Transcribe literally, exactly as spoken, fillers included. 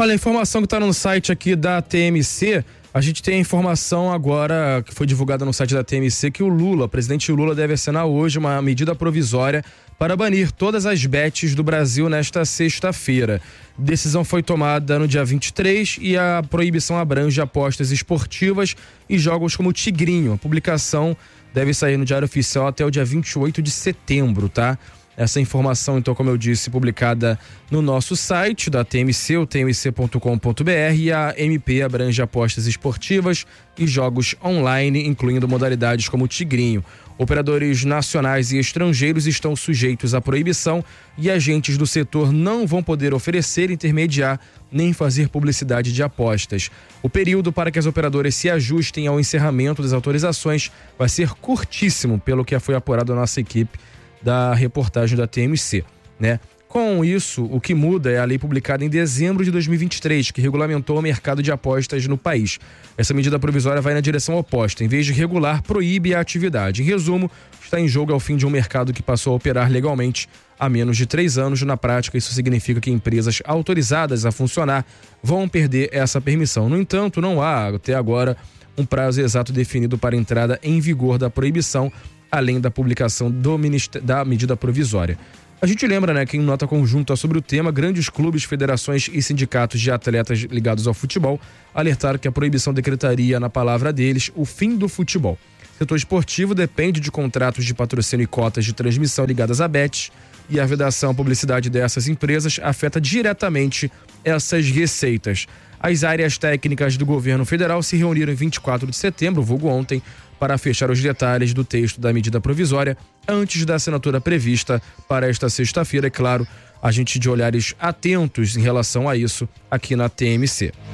Olha, a informação que está no site aqui da T M C, a gente tem a informação agora que foi divulgada no site da T M C que o Lula, o presidente Lula, deve assinar hoje uma medida provisória para banir todas as bets do Brasil nesta sexta-feira. Decisão foi tomada no dia vinte e três e a proibição abrange apostas esportivas e jogos como Tigrinho. A publicação deve sair no Diário Oficial até o dia vinte e oito de setembro, tá? Essa informação, então, como eu disse, publicada no nosso site da T M C, o t m c ponto com ponto b r, e a M P abrange apostas esportivas e jogos online, incluindo modalidades como Tigrinho. Operadores nacionais e estrangeiros estão sujeitos à proibição e agentes do setor não vão poder oferecer, intermediar nem fazer publicidade de apostas. O período para que as operadoras se ajustem ao encerramento das autorizações vai ser curtíssimo, pelo que foi apurado a nossa equipe da reportagem da T M C, né? Com isso, o que muda é a lei publicada em dezembro de dois mil e vinte e três, que regulamentou o mercado de apostas no país. Essa medida provisória vai na direção oposta. Em vez de regular, proíbe a atividade. Em resumo, está em jogo ao fim de um mercado que passou a operar legalmente há menos de três anos. Na prática, isso significa que empresas autorizadas a funcionar vão perder essa permissão. No entanto, não há, até agora, um prazo exato definido para a entrada em vigor da proibição, além da publicação do ministério, da medida provisória. A gente lembra, né, que em nota conjunta sobre o tema, grandes clubes, federações e sindicatos de atletas ligados ao futebol alertaram que a proibição decretaria, na palavra deles, o fim do futebol. O setor esportivo depende de contratos de patrocínio e cotas de transmissão ligadas à bets, e a vedação à publicidade dessas empresas afeta diretamente essas receitas. As áreas técnicas do governo federal se reuniram em vinte e quatro de setembro, vulgo ontem, para fechar os detalhes do texto da medida provisória antes da assinatura prevista para esta sexta-feira. É claro, a gente de olhares atentos em relação a isso aqui na T M C.